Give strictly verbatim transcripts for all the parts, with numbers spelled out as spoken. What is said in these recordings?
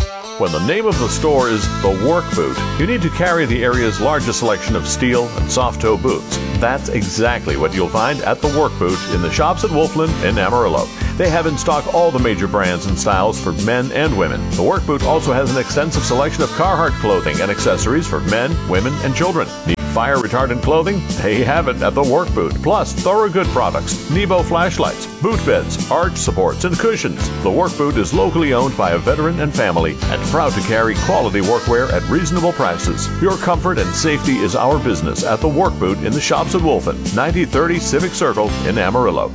When the name of the store is The Work Boot, you need to carry the area's largest selection of steel and soft-toe boots. That's exactly what you'll find at The Work Boot in the shops at Wolfland in Amarillo. They have in stock all the major brands and styles for men and women. The Work Boot also has an extensive selection of Carhartt clothing and accessories for men, women, and children. Need fire-retardant clothing? They have it at The Work Boot. Plus, Thorogood products, Nebo flashlights, boot beds, arch supports, and cushions. The Work Boot is locally owned by a veteran and family and proud to carry quality workwear at reasonable prices. Your comfort and safety is our business at The Work Boot in the shops at Wolfen, ninety thirty Civic Circle in Amarillo.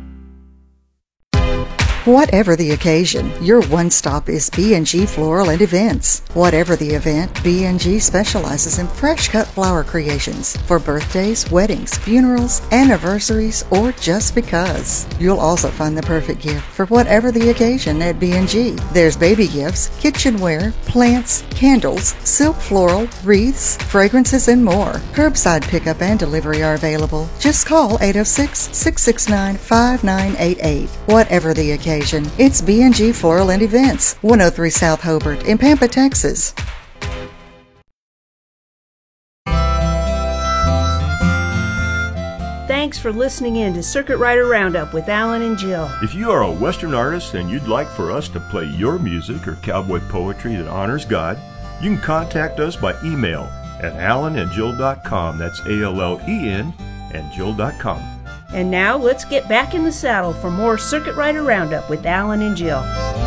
Whatever the occasion, your one stop is B and G Floral and Events. Whatever the event, B and G specializes in fresh cut flower creations for birthdays, weddings, funerals, anniversaries, or just because. You'll also find the perfect gift for whatever the occasion at B and G. There's baby gifts, kitchenware, plants, candles, silk floral, wreaths, fragrances, and more. Curbside pickup and delivery are available. Just call eight oh six, six six nine, five nine eight eight. Whatever the occasion, it's B and G Floral and Events, one oh three South Hobart in Pampa, Texas. Thanks for listening in to Circuit Rider Roundup with Alan and Jill. If you are a Western artist and you'd like for us to play your music or cowboy poetry that honors God, you can contact us by email at alan and jill dot com. That's A L L E N and jill dot com. And now let's get back in the saddle for more Circuit Rider Roundup with Alan and Jill.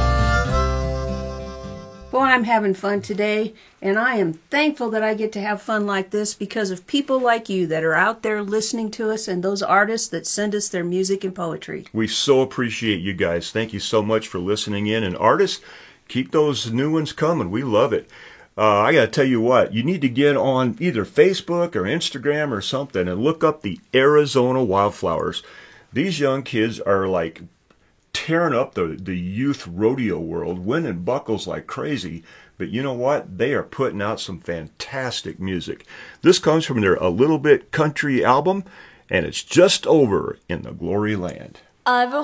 Boy, I'm having fun today, and I am thankful that I get to have fun like this because of people like you that are out there listening to us and those artists that send us their music and poetry. We so appreciate you guys. Thank you so much for listening in. And artists, keep those new ones coming. We love it. Uh, I got to tell you what, you need to get on either Facebook or Instagram or something and look up the Arizona Wildflowers. These young kids are like tearing up the, the youth rodeo world, winning buckles like crazy. But you know what? They are putting out some fantastic music. This comes from their A Little Bit Country album, and it's Just Over in the Glory Land. I've